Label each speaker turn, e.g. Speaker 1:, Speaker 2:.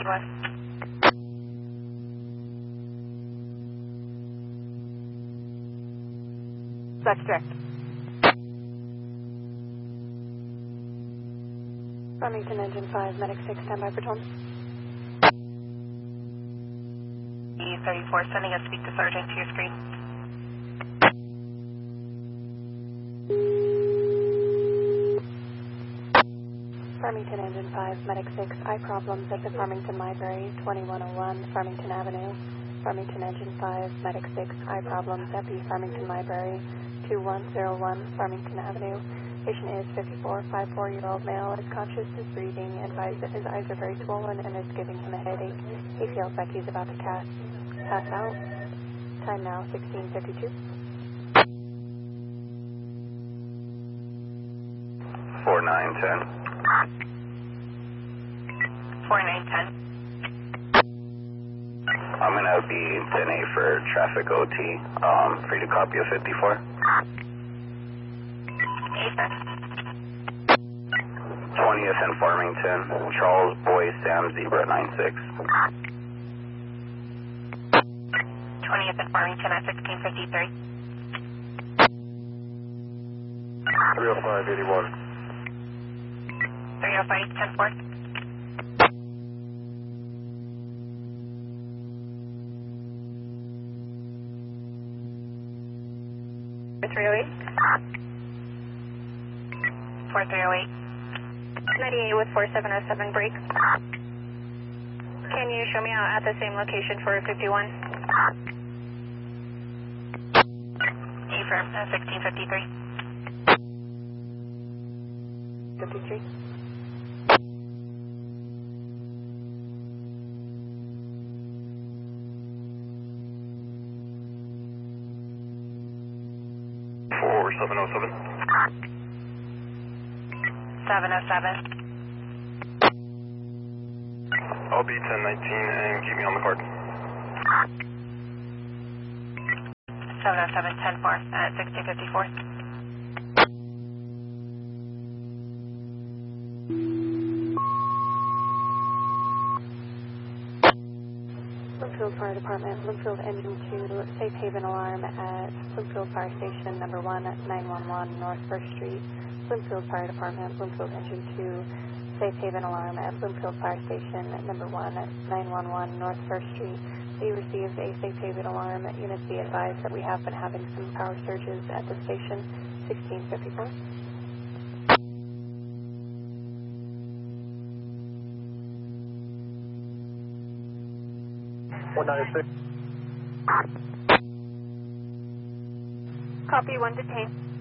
Speaker 1: West.
Speaker 2: That's direct. Farmington Engine 5, Medic 6, standby for Tom.
Speaker 1: E34, sending a speak to Sergeant to your screen.
Speaker 2: Farmington Engine 5, Medic 6, eye problems at the Farmington Library, 2101 Farmington Avenue. Farmington Engine 5, Medic 6, eye problems at the Farmington Library, 2101 Farmington Avenue. Patient is 54, 54-year-old male, is conscious, is breathing, advised that his eyes are very swollen and is giving him a headache. He feels like he's about to pass out. Time now, 16:52.
Speaker 3: 4910.
Speaker 1: 4910.
Speaker 3: I'm going to be 10A for traffic OT. Free to copy a 54. 20th and Farmington, Charles Boy Sam Zebra 96.
Speaker 1: 20th and Farmington at 1653.
Speaker 3: 30581.
Speaker 1: 305, 10-4.
Speaker 2: For 308.
Speaker 1: 4308.
Speaker 2: 98 with 4707 break. Can you show me out at the same location for 51?
Speaker 1: Affirm, 1653.
Speaker 2: 53.
Speaker 3: For 707.
Speaker 1: 707.
Speaker 3: I'll be 1019 and keep me on the card.
Speaker 1: 707, 10-4 at 1654.
Speaker 2: Bloomfield Fire Department, Bloomfield Engine 2, Safe Haven Alarm at Bloomfield Fire Station number 1 at 911 North 1st Street. Bloomfield Fire Department, Bloomfield Engine 2, Safe Haven Alarm at Bloomfield Fire Station number 1 at 911 North 1st Street. We received a Safe Haven Alarm. Units be advised that we have been having some power surges at the station. 1654.
Speaker 3: 196.
Speaker 2: Copy, 1 detained.